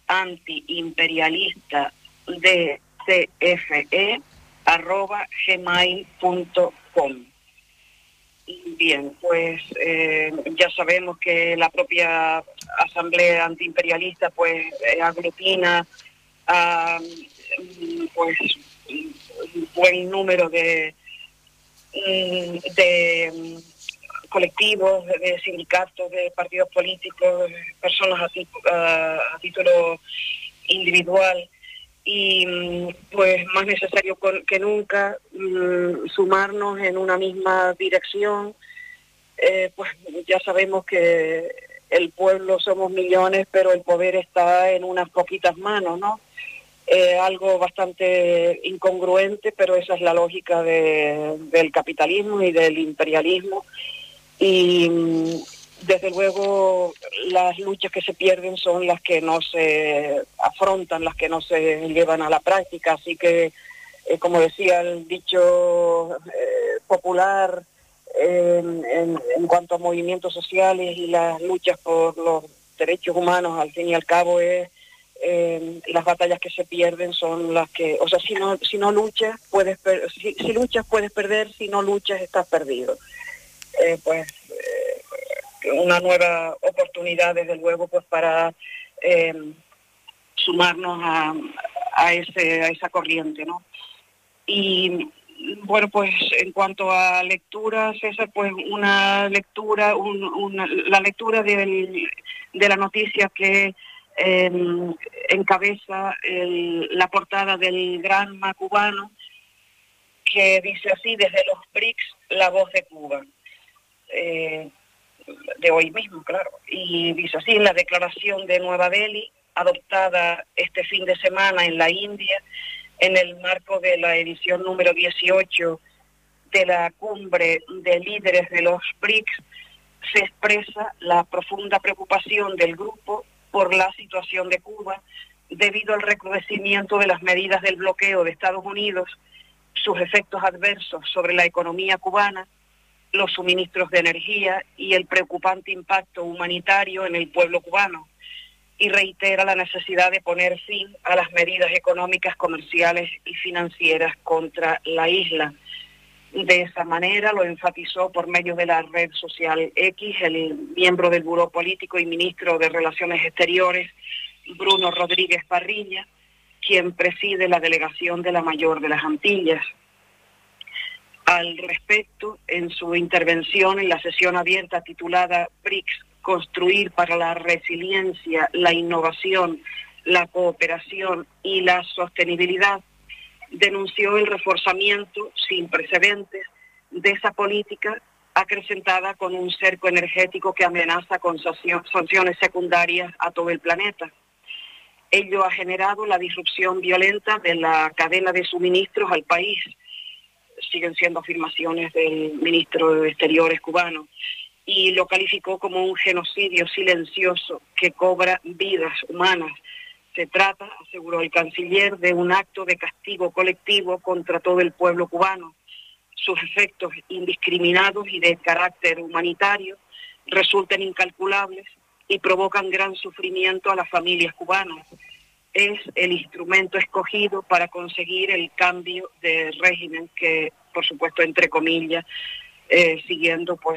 antiimperialista dcfe@gmail.com. Bien, pues ya sabemos que la propia Asamblea Antiimperialista pues aglutina a pues un buen número de colectivos, de sindicatos, de partidos políticos, personas a título individual, y pues más necesario que nunca sumarnos en una misma dirección. Pues ya sabemos que el pueblo somos millones, pero el poder está en unas poquitas manos, ¿no? Algo bastante incongruente, pero esa es la lógica del capitalismo y del imperialismo. Y desde luego las luchas que se pierden son las que no se afrontan, las que no se llevan a la práctica. Así que, como decía el dicho popular, en cuanto a movimientos sociales y las luchas por los derechos humanos, al fin y al cabo las batallas que se pierden son las que, o sea, si no luchas si luchas puedes perder, si no luchas estás perdido. Una nueva oportunidad, desde luego, pues para sumarnos a esa corriente, ¿no? Y bueno, pues en cuanto a lecturas, César, pues una lectura, la lectura de la noticia que encabeza la portada del Granma cubano, que dice así: desde los BRICS, la voz de Cuba. De hoy mismo, claro. Y dice así: la declaración de Nueva Delhi, adoptada este fin de semana en la India, en el marco de la edición número 18 de la cumbre de líderes de los BRICS, se expresa la profunda preocupación del grupo por la situación de Cuba debido al recrudecimiento de las medidas del bloqueo de Estados Unidos, sus efectos adversos sobre la economía cubana, los suministros de energía y el preocupante impacto humanitario en el pueblo cubano, y reitera la necesidad de poner fin a las medidas económicas, comerciales y financieras contra la isla. De esa manera lo enfatizó por medio de la red social X el miembro del Buró Político y ministro de Relaciones Exteriores, Bruno Rodríguez Parrilla, quien preside la delegación de la Mayor de las Antillas. Al respecto, en su intervención en la sesión abierta titulada BRICS, construir para la resiliencia, la innovación, la cooperación y la sostenibilidad, denunció el reforzamiento sin precedentes de esa política, acrecentada con un cerco energético que amenaza con sanciones secundarias a todo el planeta. Ello ha generado la disrupción violenta de la cadena de suministros al país. Siguen siendo afirmaciones del ministro de Exteriores cubano, y lo calificó como un genocidio silencioso que cobra vidas humanas. Se trata, aseguró el canciller, de un acto de castigo colectivo contra todo el pueblo cubano. Sus efectos indiscriminados y de carácter humanitario resultan incalculables y provocan gran sufrimiento a las familias cubanas. Es el instrumento escogido para conseguir el cambio de régimen que, por supuesto, entre comillas, siguiendo pues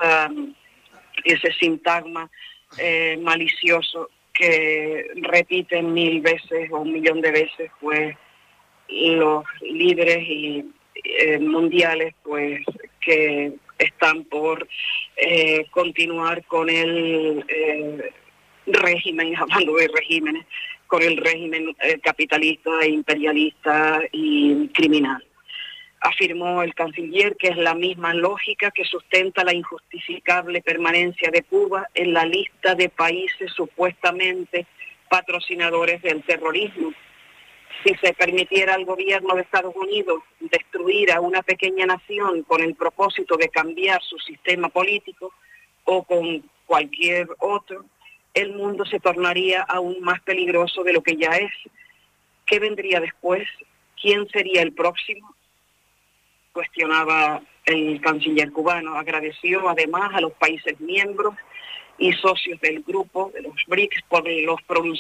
ese sintagma malicioso que repiten 1000 veces o 1.000.000 de veces pues los líderes mundiales pues que están por continuar con el régimen, hablando de regímenes, con el régimen capitalista, imperialista y criminal. Afirmó el canciller que es la misma lógica que sustenta la injustificable permanencia de Cuba en la lista de países supuestamente patrocinadores del terrorismo. Si se permitiera al gobierno de Estados Unidos destruir a una pequeña nación con el propósito de cambiar su sistema político o con cualquier otro, el mundo se tornaría aún más peligroso de lo que ya es. ¿Qué vendría después? ¿Quién sería el próximo?, cuestionaba el canciller cubano. Agradeció además a los países miembros y socios del grupo de los BRICS por los pronunciamientos